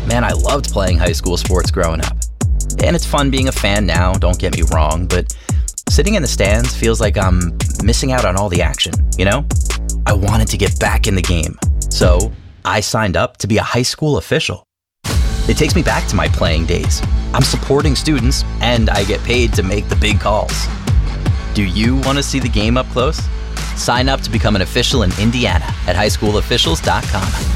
Man, I loved playing high school sports growing up. And it's fun being a fan now, don't get me wrong, but sitting in the stands feels like I'm missing out on all the action, you know? I wanted to get back in the game, so I signed up to be a high school official. It takes me back to my playing days. I'm supporting students, and I get paid to make the big calls. Do you want to see the game up close? Sign up to become an official in Indiana at highschoolofficials.com.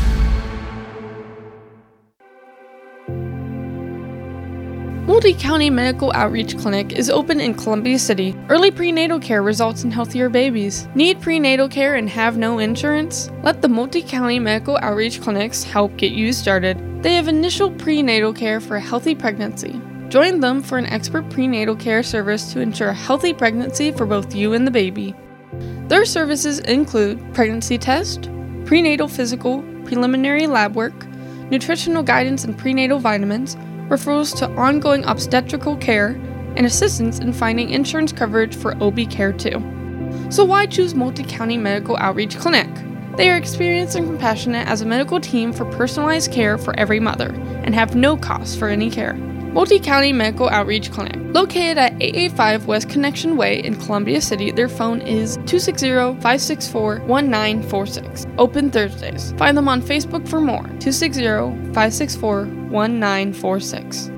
Multi-County Medical Outreach Clinic is open in Columbia City. Early prenatal care results in healthier babies. Need prenatal care and have no insurance? Let the Multi-County Medical Outreach Clinics help get you started. They have initial prenatal care for a healthy pregnancy. Join them for an expert prenatal care service to ensure a healthy pregnancy for both you and the baby. Their services include pregnancy test, prenatal physical, preliminary lab work, nutritional guidance and prenatal vitamins, referrals to ongoing obstetrical care, and assistance in finding insurance coverage for OB care too. So why choose Multi-County Medical Outreach Clinic? They are experienced and compassionate as a medical team for personalized care for every mother, and have no cost for any care. Multi-County Medical Outreach Clinic. Located at 885 West Connection Way in Columbia City, their phone is 260-564-1946. Open Thursdays. Find them on Facebook for more. 260-564-1946.